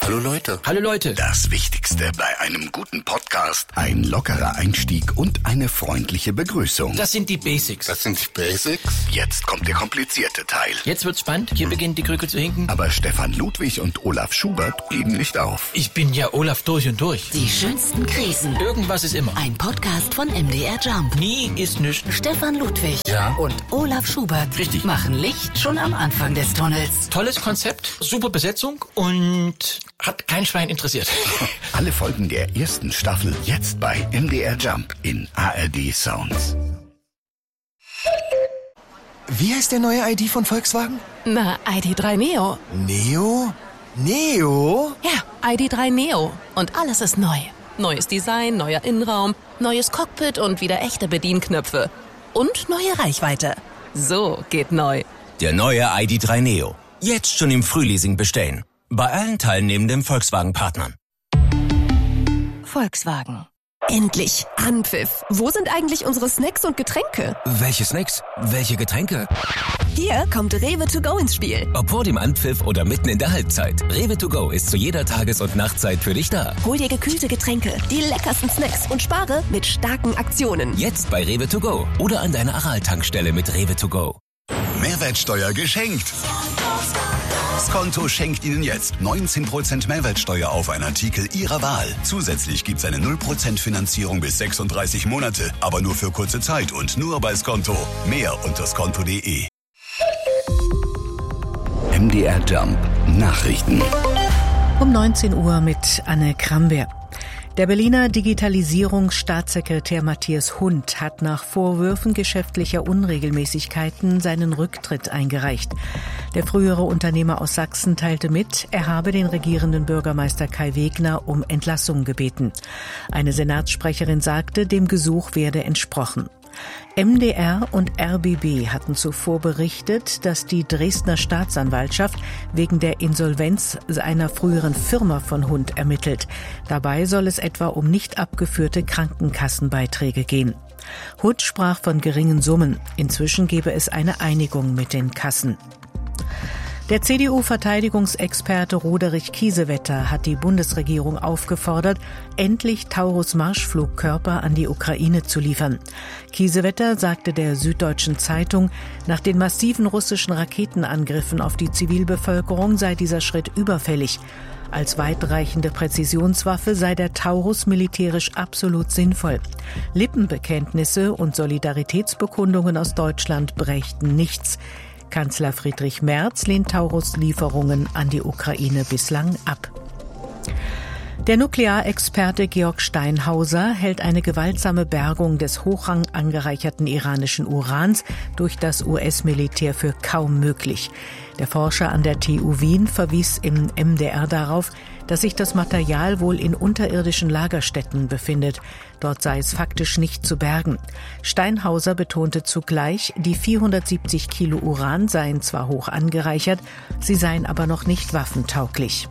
Hallo Leute. Hallo Leute. Das Wichtigste bei einem guten Podcast: ein lockerer Einstieg und eine freundliche Begrüßung. Das sind die Basics. Das sind die Basics? Jetzt kommt der komplizierte Teil. Jetzt wird's spannend. Hier beginnt die Krücke zu hinken. Aber Stefan Ludwig und Olaf Schubert geben nicht auf. Ich bin ja Olaf durch und durch. Die schönsten Krisen. Irgendwas ist immer. Ein Podcast von MDR Jump. Nie ist nichts. Stefan Ludwig und Olaf Schubert Richtig. machen Licht schon am Anfang des Tunnels. Tolles Konzept, super Besetzung und hat kein Schwein interessiert. Alle Folgen der ersten Staffel jetzt bei MDR Jump in ARD Sounds. Wie heißt der neue ID von Volkswagen? Na, ID3 Neo. Neo? Neo? Ja, ID3 Neo. Und alles ist neu. Neues Design, neuer Innenraum, neues Cockpit und wieder echte Bedienknöpfe. Und neue Reichweite. So geht neu. Der neue ID3 Neo. Jetzt schon im Frühleasing bestellen. Bei allen teilnehmenden Volkswagen-Partnern. Volkswagen. Endlich. Anpfiff. Wo sind eigentlich unsere Snacks und Getränke? Welche Snacks? Welche Getränke? Hier kommt Rewe to go ins Spiel. Ob vor dem Anpfiff oder mitten in der Halbzeit. Rewe to go ist zu jeder Tages- und Nachtzeit für dich da. Hol dir gekühlte Getränke, die leckersten Snacks und spare mit starken Aktionen. Jetzt bei Rewe to go oder an deiner Aral-Tankstelle mit Rewe to go. Mehrwertsteuer geschenkt. Skonto schenkt Ihnen jetzt 19% Mehrwertsteuer auf einen Artikel Ihrer Wahl. Zusätzlich gibt's eine 0% Finanzierung bis 36 Monate, aber nur für kurze Zeit und nur bei Skonto. Mehr unter skonto.de. MDR Jump Nachrichten. Um 19 Uhr mit Anne Kramberg. Der Berliner Digitalisierungsstaatssekretär Matthias Hund hat nach Vorwürfen geschäftlicher Unregelmäßigkeiten seinen Rücktritt eingereicht. Der frühere Unternehmer aus Sachsen teilte mit, er habe den regierenden Bürgermeister Kai Wegner um Entlassung gebeten. Eine Senatssprecherin sagte, dem Gesuch werde entsprochen. MDR und RBB hatten zuvor berichtet, dass die Dresdner Staatsanwaltschaft wegen der Insolvenz einer früheren Firma von Hund ermittelt. Dabei soll es etwa um nicht abgeführte Krankenkassenbeiträge gehen. Hund sprach von geringen Summen. Inzwischen gebe es eine Einigung mit den Kassen. Der CDU-Verteidigungsexperte Roderich Kiesewetter hat die Bundesregierung aufgefordert, endlich Taurus-Marschflugkörper an die Ukraine zu liefern. Kiesewetter sagte der Süddeutschen Zeitung, nach den massiven russischen Raketenangriffen auf die Zivilbevölkerung sei dieser Schritt überfällig. Als weitreichende Präzisionswaffe sei der Taurus militärisch absolut sinnvoll. Lippenbekenntnisse und Solidaritätsbekundungen aus Deutschland brächten nichts. Kanzler Friedrich Merz lehnt Taurus-Lieferungen an die Ukraine bislang ab. Der Nuklearexperte Georg Steinhauser hält eine gewaltsame Bergung des hochrang angereicherten iranischen Urans durch das US-Militär für kaum möglich. Der Forscher an der TU Wien verwies im MDR darauf, dass sich das Material wohl in unterirdischen Lagerstätten befindet. Dort sei es faktisch nicht zu bergen. Steinhauser betonte zugleich, die 470 Kilo Uran seien zwar hoch angereichert, sie seien aber noch nicht waffentauglich.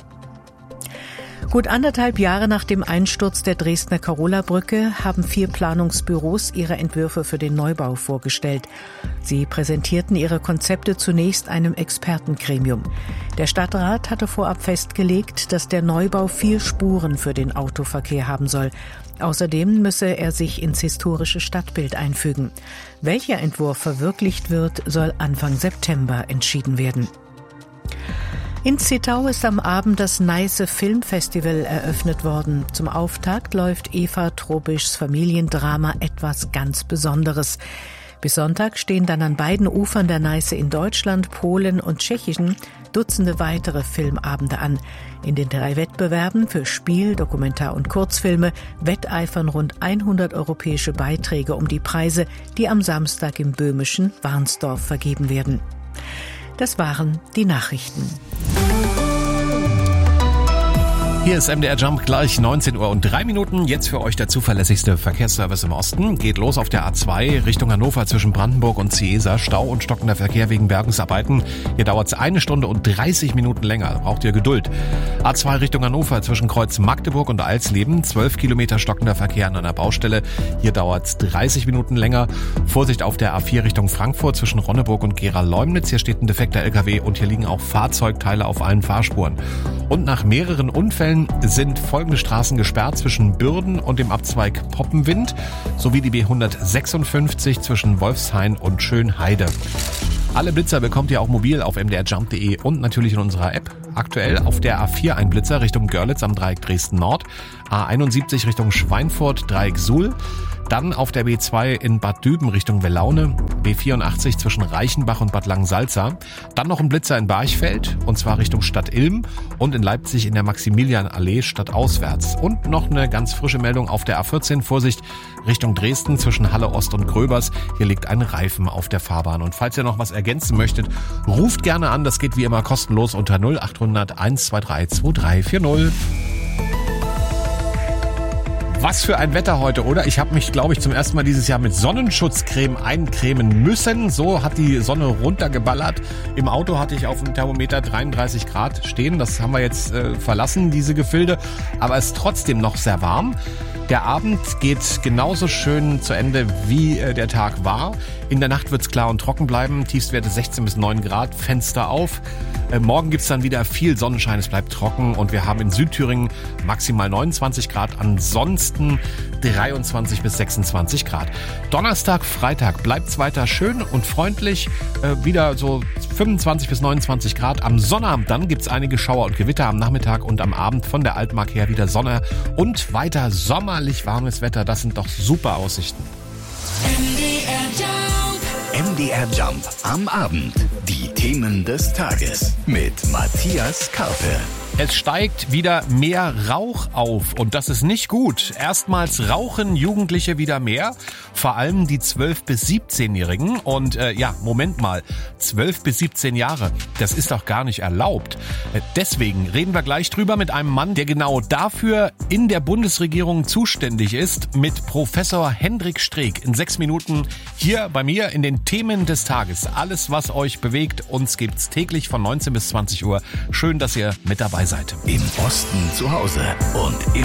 Gut 1,5 Jahre nach dem Einsturz der Dresdner Karola-Brücke haben 4 Planungsbüros ihre Entwürfe für den Neubau vorgestellt. Sie präsentierten ihre Konzepte zunächst einem Expertengremium. Der Stadtrat hatte vorab festgelegt, dass der Neubau 4 Spuren für den Autoverkehr haben soll. Außerdem müsse er sich ins historische Stadtbild einfügen. Welcher Entwurf verwirklicht wird, soll Anfang September entschieden werden. In Zittau ist am Abend das Neiße Filmfestival eröffnet worden. Zum Auftakt läuft Eva Trobischs Familiendrama Etwas ganz Besonderes. Bis Sonntag stehen dann an beiden Ufern der Neiße in Deutschland, Polen und Tschechien Dutzende weitere Filmabende an. In den 3 Wettbewerben für Spiel, Dokumentar- und Kurzfilme wetteifern rund 100 europäische Beiträge um die Preise, die am Samstag im böhmischen Warnsdorf vergeben werden. Das waren die Nachrichten. Hier ist MDR Jump, gleich 19 Uhr und 3 Minuten. Jetzt für euch der zuverlässigste Verkehrsservice im Osten. Geht los auf der A2 Richtung Hannover zwischen Brandenburg und Ciesa. Stau und stockender Verkehr wegen Bergungsarbeiten. Hier dauert es 1 Stunde und 30 Minuten länger. Braucht ihr Geduld. A2 Richtung Hannover zwischen Kreuz Magdeburg und Alsleben. 12 Kilometer stockender Verkehr an einer Baustelle. Hier dauert es 30 Minuten länger. Vorsicht auf der A4 Richtung Frankfurt zwischen Ronneburg und Gera-Leumnitz. Hier steht ein defekter LKW und hier liegen auch Fahrzeugteile auf allen Fahrspuren. Und nach mehreren Unfällen sind folgende Straßen gesperrt zwischen Bürden und dem Abzweig Poppenwind sowie die B156 zwischen Wolfshain und Schönheide. Alle Blitzer bekommt ihr auch mobil auf mdrjump.de und natürlich in unserer App. Aktuell auf der A4 ein Blitzer Richtung Görlitz am Dreieck Dresden Nord, A71 Richtung Schweinfurt, Dreieck Suhl, dann auf der B2 in Bad Düben Richtung Wellaune, B84 zwischen Reichenbach und Bad Langensalza, dann noch ein Blitzer in Barchfeld und zwar Richtung Stadt Ilm und in Leipzig in der Maximilianallee stadtauswärts. Und noch eine ganz frische Meldung auf der A14, Vorsicht Richtung Dresden zwischen Halle Ost und Gröbers. Hier liegt ein Reifen auf der Fahrbahn. Und falls ihr noch was ergänzen möchtet, ruft gerne an. Das geht wie immer kostenlos unter 0800 123 2340. Was für ein Wetter heute, oder? Ich habe mich, glaube ich, zum ersten Mal dieses Jahr mit Sonnenschutzcreme eincremen müssen. So hat die Sonne runtergeballert. Im Auto hatte ich auf dem Thermometer 33 Grad stehen. Das haben wir jetzt verlassen, diese Gefilde. Aber es ist trotzdem noch sehr warm. Der Abend geht genauso schön zu Ende, wie der Tag war. In der Nacht wird es klar und trocken bleiben. Tiefstwerte 16 bis 9 Grad, Fenster auf. Morgen gibt's dann wieder viel Sonnenschein, es bleibt trocken und wir haben in Südthüringen maximal 29 Grad, ansonsten 23 bis 26 Grad. Donnerstag, Freitag bleibt's weiter schön und freundlich, wieder so 25 bis 29 Grad. Am Sonnabend dann gibt's einige Schauer und Gewitter am Nachmittag und am Abend von der Altmark her wieder Sonne und weiter sommerlich warmes Wetter. Das sind doch super Aussichten. MDR Jump am Abend. Die Themen des Tages mit Matthias Karpe. Es steigt wieder mehr Rauch auf und das ist nicht gut. Erstmals rauchen Jugendliche wieder mehr, vor allem die 12- bis 17-Jährigen. Und Moment mal, 12 bis 17 Jahre, das ist doch gar nicht erlaubt. Deswegen reden wir gleich drüber mit einem Mann, der genau dafür in der Bundesregierung zuständig ist, mit Professor Hendrik Streeck in 6 Minuten hier bei mir in den Themen des Tages. Alles, was euch bewegt, uns gibt's täglich von 19 bis 20 Uhr. Schön, dass ihr mit dabei seid. Im Osten zu Hause und